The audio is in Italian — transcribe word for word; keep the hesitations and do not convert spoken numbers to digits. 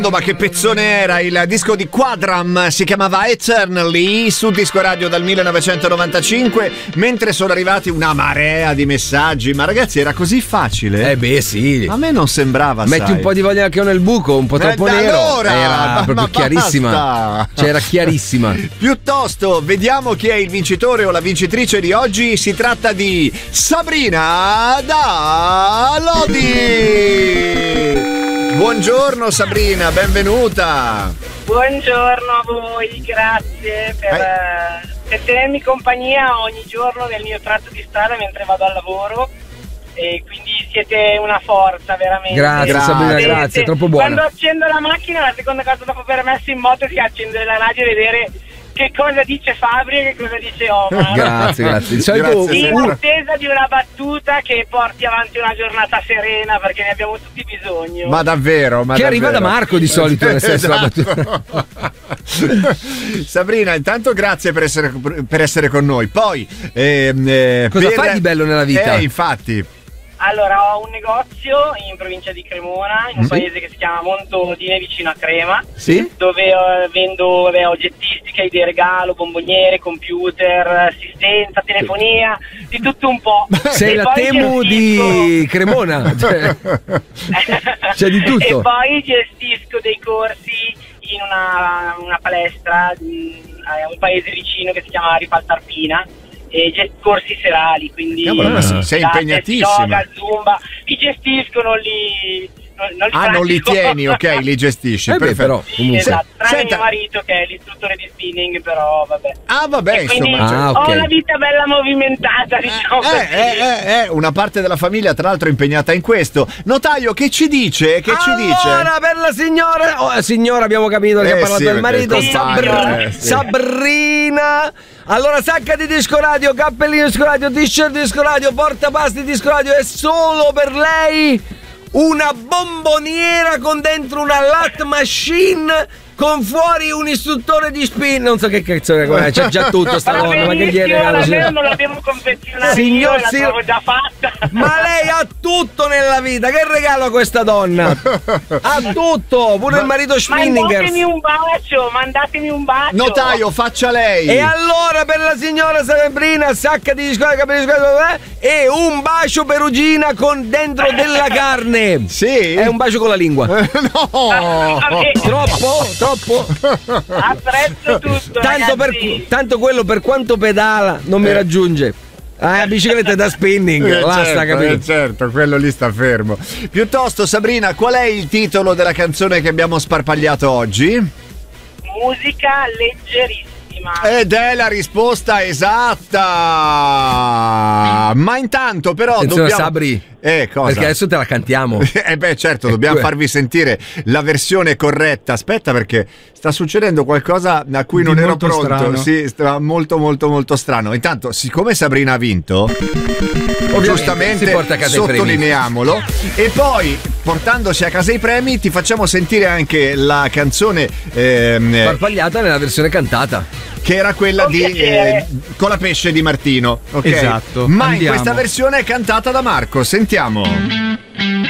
Ma che pezzone era, il disco di Quadram si chiamava Eternally su Disco Radio dal millenovecentonovantacinque, mentre sono arrivati una marea di messaggi. Ma ragazzi, era così facile? Eh beh sì, a me non sembrava. Metti sai. un po' di voglia anche nel buco, un po' troppo eh, nero allora, era ma, proprio ma chiarissima basta. Cioè era chiarissima. Piuttosto vediamo chi è il vincitore o la vincitrice di oggi. Si tratta di Sabrina da Lodi. Buongiorno Sabrina, benvenuta. Buongiorno a voi, grazie per, eh. per tenermi compagnia ogni giorno nel mio tratto di strada mentre vado al lavoro, e quindi siete una forza veramente. Grazie, grazie Sabrina, siete, grazie, troppo buona. Quando accendo la macchina, la seconda cosa dopo aver messo in moto sia accendere la radio e vedere che cosa dice Fabri e che cosa dice Omar. Grazie, grazie. Di solito grazie, in attesa di una battuta che porti avanti una giornata serena, perché ne abbiamo tutti bisogno. Ma davvero? Ma che davvero. arriva da Marco di solito nel senso esatto. la battuta. Sabrina, intanto grazie per essere, per essere con noi. Poi ehm, eh, cosa per... fai di bello nella vita? Eh, infatti. Allora, ho un negozio in provincia di Cremona, in un sì. paese che si chiama Montodine, vicino a Crema, sì? dove uh, vendo vabbè, oggettistica, idee regalo, bomboniere, computer, assistenza, telefonia, sì. di tutto un po'. Sei e la Temu gestisco... di Cremona, cioè, c'è di tutto. E poi gestisco dei corsi in una, una palestra a un paese vicino che si chiama Ripaltarpina, e corsi serali, quindi Cavolo, ah, sei impegnatissima. Yoga, Zumba, li gestiscono, li non, non li ah pratico. Non li tieni, ok, li gestisci, eh perfetto. Beh, però, sì, esatto, tranne Senta... mio marito che è l'istruttore di spinning, però vabbè. Ah vabbè, e quindi insomma, ah, okay. ho una vita bella movimentata, diciamo. Eh, eh, eh, eh, una parte della famiglia tra l'altro impegnata in questo. Notaio, che ci dice? Che allora, ci dice? Allora, per la signora, oh, signora abbiamo capito che eh, ha parlato sì, del marito, sì, Sabr- eh, sì. Sabrina. Allora, sacca di Disco Radio, cappellino Disco Radio, t-shirt Disco Radio, portapasti Disco Radio, è solo per lei una bomboniera con dentro una lat machine, con fuori un istruttore di spin. Non so che cazzo è, c'è già tutto sta donna, ma che gli è? Non l'abbiamo confezionata, signor io, sì, l'avevo già fatta. ma lei ha tutto nella vita, che regalo a questa donna? Ha tutto, pure ma, il marito Spinninger. Mandatemi un bacio, mandatemi un bacio. Notaio, faccia lei. E allora per la signora Sabrina, sacca di disco, capelli e un bacio perugina con dentro della carne. Sì. È un bacio con la lingua. No. Troppo? Troppo? Apprezzo tutto, tanto, per, tanto quello per quanto pedala non mi raggiunge. Ah, la bicicletta da spinning, eh, basta, certo, capito? Eh, certo, quello lì sta fermo. Piuttosto, Sabrina, qual è il titolo della canzone che abbiamo sparpagliato oggi? Musica leggerissima. Ed è la risposta esatta. Ma intanto però attenzione, dobbiamo... Sabri, eh, cosa? perché adesso te la cantiamo. Eh beh, certo, dobbiamo farvi sentire la versione corretta. Aspetta, perché sta succedendo qualcosa a cui non ero pronto. Strano. Sì, sta molto molto molto strano. Intanto, siccome Sabrina ha vinto, giustamente sottolineiamolo, e poi portandosi a casa i premi ti facciamo sentire anche la canzone ehm, sparpagliata nella versione cantata, che era quella Con di eh, Colapesce di Martino, ok? Esatto. Ma Andiamo. in questa versione è cantata da Marco. Sentiamo.